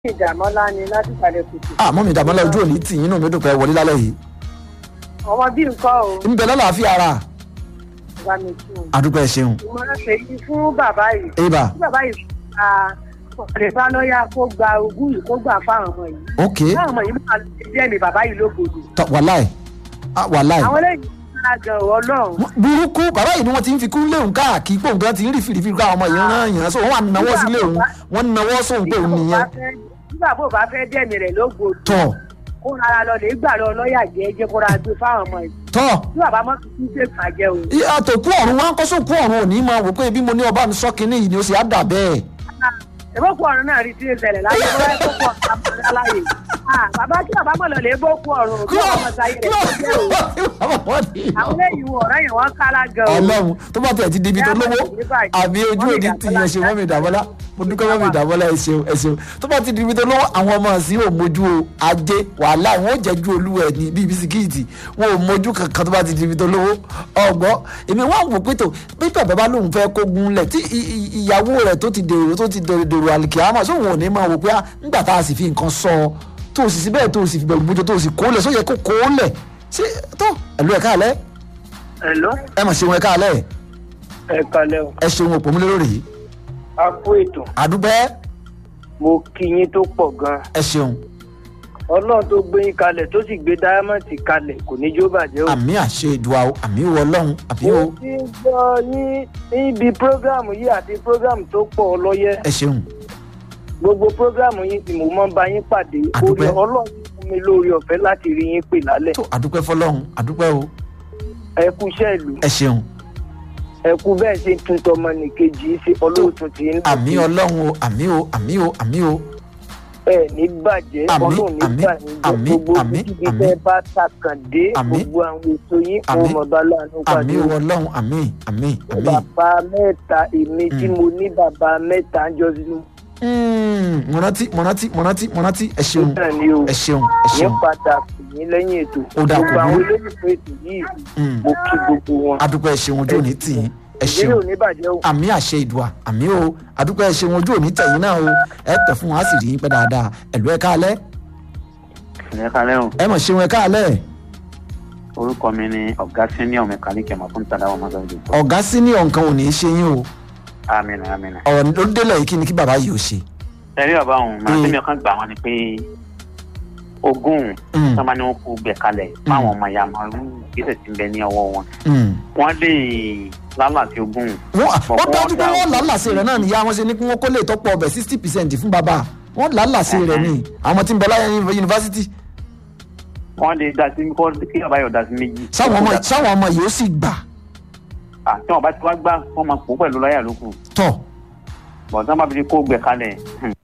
Ìdàmọ́lá ni láti ìpàdé kùtù. Mọ́mí Ìdàmọ́lá ojú òní tì yín inú mi dùn pé wọlé lálẹ́ yìí. Ọmọ bí nǹkan o. ń bẹ lálàáfíà ara. Bàbá mi kí o. Adúpẹ́ ṣeun. Ìmọ̀ràn ṣèyí fún bàbá yìí. Eba. Fún bàbá yìí ọ̀rẹ́ bá lọ́yà kó gba ogún yìí kó gbà fáwọn ọmọ yìí. Ok. Fáwọn ọmọ yìí máa ti jẹ́ mi bàbá yìí lógbòdò. Wàláì. Wàláì. Àwọn eléyìí máa gan Ọlọ́run. Burúkú bàbá yìí ni wọ́n ti ń fi kún léhùn káàkiri pé òun kan ti ń rí fìrìfìrì ká ọmọ yìí rán yàn so wọ́n wà náwó sí léhùn wọ́n náwó sóhun pé òun nìyẹn. Nígbà bó bá fẹ́ dẹ́mi rẹ̀ lógbòdò. Tọ́. Kó rárá lọ lè gbà lọ lọ́yà jẹ́jẹ́ kó rárá gbé fáwọn ọmọ yìí. Tọ́. Tí bàbá mọ́ tuntun ṣe fàjẹ́ o. Àtòkú ọ̀run wọn kọ́ sókú ọ̀run òní máa wò pé bí mo ní ọba mi sọ kínní yìí ni ó sì á dà bẹ́ẹ̀. Ìbókù ọ̀run náà rí tí ó ṣẹlẹ̀ láti ọ̀rọ̀ ìbókù ọ̀run àmọ́lá láàyè. Bàbá kí bàbá mọ̀ lọ lè bókù ọ̀run òbí ọmọ sáyé rẹ̀ tó jẹ́ o. Àwọn eléyìí wọ ọ̀rọ̀ yẹn wọ́n kálá gan o. Ọlọ́run tó bá tẹ̀ ti di ibi tó lówó àbí ojú òní ti yẹn ṣe Mọ́mí Ìdàmọ́lá mo dúpẹ́ Mọ́mí Ìdàmọ́lá ẹ ṣeun tó bá ti di ibi tó lówó àwọn ọmọ sí ò mójú o ajé wàhálà wọn ò jẹ́jú olúwa ẹ̀ ní bíi bisikíìtì wọn ò mójú kankan tó bá ti di ibi tó lówó ọgbọ́n èmi wá wò pé tó bí bàbá bá lóun fẹ́ kógun lẹ̀ tí ìyàwó rẹ̀ tó ti dèrò àlìkìyámà sóhun ò ní máa wò pé nígbà tá a sì fi nǹkan sọ tó o sì síbẹ̀ tó o sì fi bẹ̀rù bójú tó o sì kó lẹ̀ sóyẹ kó kó lẹ̀ ṣé tó ẹ̀lú ẹ̀ka alẹ́. Hello. ẹ mà ṣeun ẹ̀ka alẹ́. Ẹ kalẹ́ o. ẹ ṣeun òpó múlẹ̀ lórí. A kú ètò. àdúpẹ́. Mo kí yín tó pọ̀ gan-an. ẹ ṣeun. Ọlọ́run tó gbé yín kalẹ̀ tó sì gbé dáyámọ́ǹtì kalẹ̀ kò ní jó bàjẹ́ o. àmì àṣẹ ìdùà o àmì ìwọ Ọlọ́run àmì o. mo ti gbọ́ yín níbi prógráàmù yìí àti prógráàmù tó pọ̀ lọ́yẹ́. ẹ ṣeun. Gbogbo prógráàmù yìí tí mo máa ń bá yín pàdé orí Ọlọ́run fún mi lórí ọ̀fẹ́ láti rí yín pè lálẹ́. tó àdúpẹ́ fọlọ́run àdúpẹ́ o. Ẹ kú iṣẹ́ ìlú. ẹ ṣeun. Ẹ kú bẹ́ẹ̀ ṣe tún tọmọ nìkejì ṣe Ọlọ́run tún ti ń lò. àmì Ọlọ́run o àmì o àmì o àmì o. Ẹ ní bàjẹ́ Ọlọ́run ní bàjẹ́ gbogbo ibi tẹ́ bá takàndé gbogbo àwọn ètò yín fún ọmọọba láàánú pàdé. àmì Ọlọ́run àmì àmì àmì. bàbá mẹ́ta èmi tí mo ní bàbá mẹ́ta ń jọ sínú. mo rántí ẹ ṣeun ẹ ṣeun ẹ ṣeun. ní pàtàkì yín lẹ́yìn ètò ó dà gbogbo àwọn olólùfẹ́ ètò yìí mo kí gbogbo wọn. adúpẹ́ ẹ ṣeun ojú òní tì yín ẹ ṣeun ìdílé òní bàjẹ́ o. àmì àṣẹ ìdùà àmì o adúpẹ́ ẹ ṣeun ojú òní tẹ̀yìn náà o ẹ tẹ̀ fún wa á sì rí yín pẹ́ dáadáa ẹ̀lú ẹ káalẹ́. ẹ káalẹ́ o. ẹ mọ̀ ṣeun ẹ káalẹ́. orúkọ mi ni ọ̀gá senior mẹkáníkì ọmọ fún tàdáwọ̀ mọ́tòdì. ọ̀gá senior nǹkan ò ní í ṣe yín o. amina amina. ọ̀rọ̀ ló délẹ̀ yìí kí ni kí bàbá yìí ó ṣe. ẹ rí bàbá òun màá tẹ́mi ọkàn gbà wọ́n ni pé ogún sábà ni wọ́n kó gbẹ kalẹ̀ fáwọn ọmọ ìyá màálù ìgbésẹ̀ tí ń bẹ ní ọwọ́ wọn. wọ́n lè lálàsí ogún. ó dájú pé wọ́n lálàsí rẹ̀ náà nìyá wọn ṣe ní kí wọ́n kó lè tọ́pọ̀ ọbẹ̀ 60% fún bàbá wọ́n lálàsí rẹ̀ ní àwọn tí ń bẹ láyé yunifásitì. wọ́n lè dá sí kí bàbá yóò dá sí méjì. sáwọn ọmọ yìí ó sì gbà. àti wọn bá ti wá gbà wọn máa pò pẹ̀lú láyà lókù. tọ́. bọ̀dá má fi kó gbẹ kalẹ̀